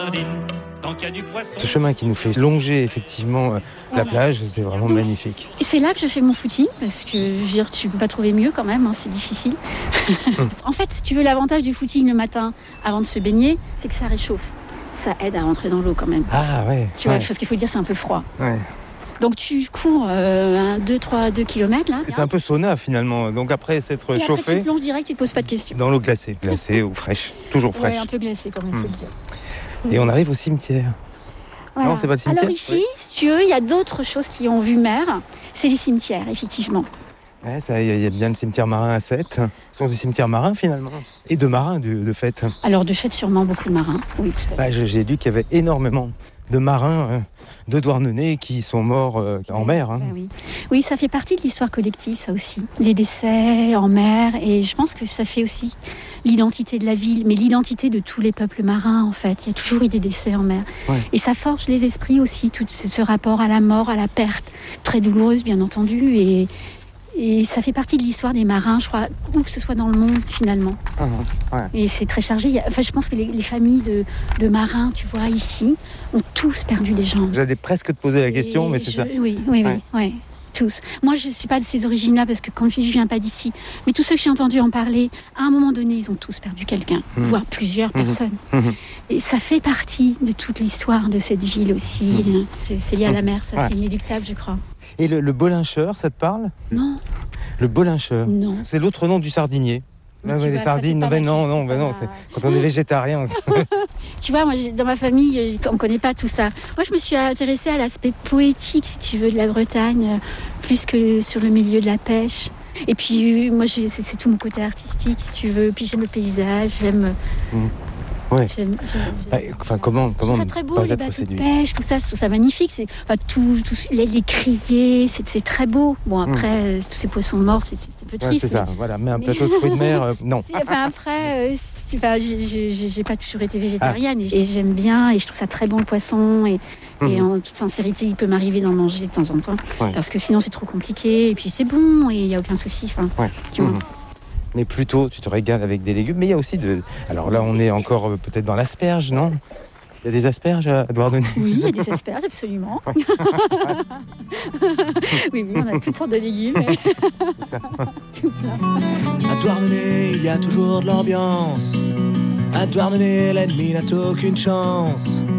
sardines. Tant qu'il y a du poisson. Ce chemin qui nous fait longer effectivement la plage, c'est vraiment magnifique. Et c'est là que je fais mon footing, parce que je veux dire, tu peux pas trouver mieux quand même, hein, c'est difficile. En fait, si tu veux, l'avantage du footing le matin avant de se baigner, c'est que ça réchauffe. Ça aide à rentrer dans l'eau quand même. Ah ouais. Tu vois, parce qu'il faut dire, c'est un peu froid. Ouais. Donc tu cours 2 km là. C'est un peu sauna finalement. Donc après s'être et chauffé. Après tu plonges direct, tu te poses pas de questions. Dans l'eau glacée ou fraîche, toujours fraîche. Ouais, un peu glacée quand même, faut le dire. Et on arrive au cimetière. Voilà. Non, c'est pas le cimetière. Alors ici, si tu veux, il y a d'autres choses qui ont vu mer. C'est les cimetières, effectivement. Ouais, il y a bien le cimetière marin à Sète. Ce sont des cimetières marins finalement. Et de marins de fait. Alors de fait, sûrement beaucoup de marins. Oui, tout à fait. J'ai lu qu'il y avait énormément de marins de Douarnenez qui sont morts en mer. Hein. Oui, ça fait partie de l'histoire collective, ça aussi. Les décès en mer, et je pense que ça fait aussi l'identité de la ville, mais l'identité de tous les peuples marins, en fait. Il y a toujours eu des décès en mer. Ouais. Et ça forge les esprits aussi, tout ce rapport à la mort, à la perte, très douloureuse, bien entendu, et ça fait partie de l'histoire des marins, je crois, où que ce soit dans le monde, finalement. Ouais. Et c'est très chargé. Enfin, je pense que les familles de marins, tu vois, ici, ont tous perdu des gens. J'allais presque te poser la question, mais c'est ça. Oui, tous. Moi, je ne suis pas de ces origines-là, parce que comme je dis, je ne viens pas d'ici. Mais tous ceux que j'ai entendus en parler, à un moment donné, ils ont tous perdu quelqu'un, voire plusieurs personnes. Et ça fait partie de toute l'histoire de cette ville aussi. C'est lié à la mer, ça, c'est inéluctable, je crois. Et le bolincheur, ça te parle ? Non. Le bolincheur. Non. C'est l'autre nom du sardinier. Les sardines, non, c'est quand on est végétarien. Tu vois, moi, dans ma famille, on ne connaît pas tout ça. Moi, je me suis intéressée à l'aspect poétique, si tu veux, de la Bretagne, plus que sur le milieu de la pêche. Et puis, moi, c'est tout mon côté artistique, si tu veux. Puis j'aime le paysage, j'aime... Ouais. Comment c'est très beau, les bateaux de pêche, tout ça, je trouve ça magnifique. C'est, les criers, c'est très beau. Bon, après, tous ces poissons morts, c'est un peu triste. C'est ça, voilà. Mais un plateau de fruits de mer, non. Après, j'ai pas toujours été végétarienne et j'aime bien et je trouve ça très bon le poisson. Et en toute sincérité, il peut m'arriver d'en manger de temps en temps. Parce que sinon, c'est trop compliqué. Et puis, c'est bon et il n'y a aucun souci. Mais plutôt, tu te régales avec des légumes. Mais il y a aussi Alors là, on est encore peut-être dans l'asperge, non ? Il y a des asperges à Douarnenez ? Oui, il y a des asperges, absolument. oui, on a toutes sortes de légumes. Tout plein. À Douarnenez, il y a toujours de l'ambiance. À Douarnenez, l'ennemi n'a aucune chance.